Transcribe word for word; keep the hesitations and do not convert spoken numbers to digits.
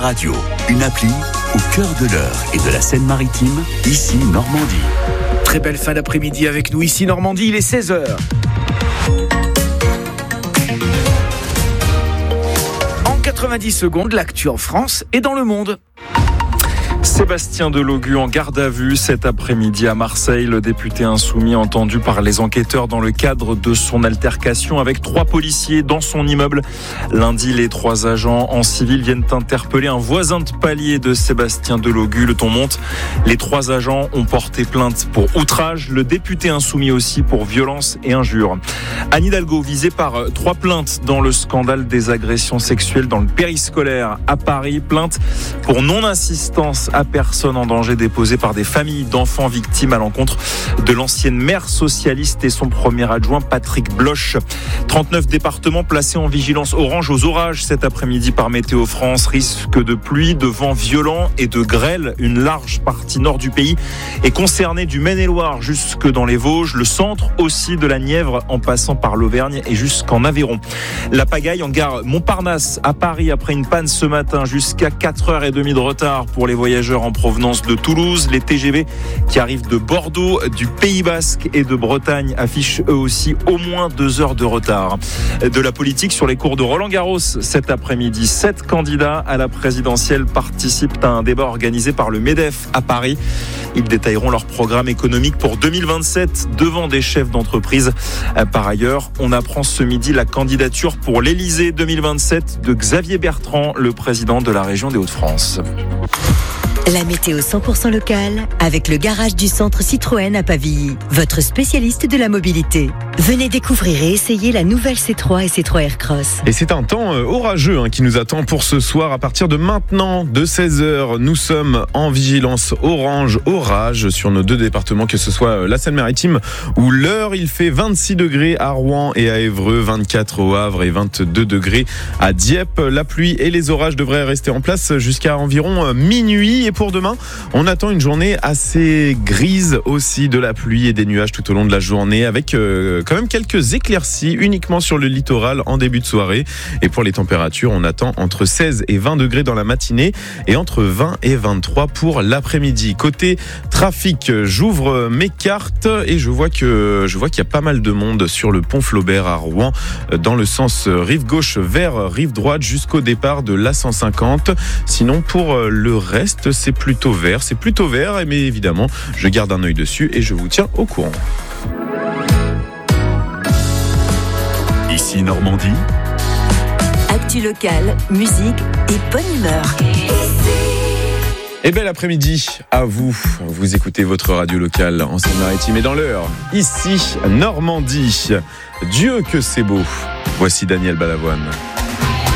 Radio, une appli au cœur de l'Eure et de la Seine-Maritime, ici Normandie. Très belle fin d'après-midi avec nous, ici Normandie, il est seize heures. En quatre-vingt-dix secondes, l'actu en France et dans le monde. Sébastien Delogu en garde à vue cet après-midi à Marseille. Le député insoumis entendu par les enquêteurs dans le cadre de son altercation avec trois policiers dans son immeuble. Lundi, les trois agents en civil viennent interpeller un voisin de palier de Sébastien Delogu. Le ton monte. Les trois agents ont porté plainte pour outrage. Le député insoumis aussi pour violence et injure. Anne Hidalgo visée par trois plaintes dans le scandale des agressions sexuelles dans le périscolaire à Paris. Plainte pour non-assistance à personne en danger déposée par des familles d'enfants victimes à l'encontre de l'ancienne maire socialiste et son premier adjoint Patrick Bloch. trente-neuf départements placés en vigilance orange aux orages cet après-midi par Météo France. Risque de pluie, de vent violent et de grêle. Une large partie nord du pays est concernée du Maine-et-Loire jusque dans les Vosges. Le centre aussi de la Nièvre en passant par l'Auvergne et jusqu'en Aveyron. La pagaille en gare Montparnasse à Paris après une panne ce matin, jusqu'à quatre heures trente de retard pour les voyageurs en provenance de Toulouse. Les T G V qui arrivent de Bordeaux, du Pays Basque et de Bretagne affichent eux aussi au moins deux heures de retard. De la politique sur les cours de Roland-Garros cet après-midi. Sept candidats à la présidentielle participent à un débat organisé par le MEDEF à Paris. Ils détailleront leur programme économique pour deux mille vingt-sept devant des chefs d'entreprise. Par ailleurs, on apprend ce midi la candidature pour l'Élysée deux mille vingt-sept de Xavier Bertrand, le président de la région des Hauts-de-France. La météo cent pour cent locale avec le garage du centre Citroën à Pavilly, votre spécialiste de la mobilité. Venez découvrir et essayer la nouvelle C trois et C trois Aircross. Et c'est un temps orageux hein, qui nous attend pour ce soir. À partir de maintenant, de seize heures, nous sommes en vigilance orange, orage sur nos deux départements, que ce soit la Seine-Maritime ou l'Eure. Il fait vingt-six degrés à Rouen et à Évreux, vingt-quatre au Havre et vingt-deux degrés à Dieppe. La pluie et les orages devraient rester en place jusqu'à environ minuit. Et pour demain, on attend une journée assez grise aussi, de la pluie et des nuages tout au long de la journée, avec euh, quand même quelques éclaircies uniquement sur le littoral en début de soirée. Et pour les températures, on attend entre seize et vingt degrés dans la matinée et entre vingt et vingt-trois pour l'après-midi. Côté trafic, j'ouvre mes cartes et je vois que je vois qu'il y a pas mal de monde sur le pont Flaubert à Rouen, dans le sens rive gauche vers rive droite jusqu'au départ de l'A cent cinquante. Sinon, pour le reste, c'est plutôt vert, c'est plutôt vert, mais évidemment, je garde un œil dessus et je vous tiens au courant. Ici Normandie. Actu locale, musique et bonne humeur. Et bel après-midi à vous. Vous écoutez votre radio locale en Seine-Maritime et dans l'Eure. Ici Normandie. Dieu que c'est beau. Voici Daniel Balavoine.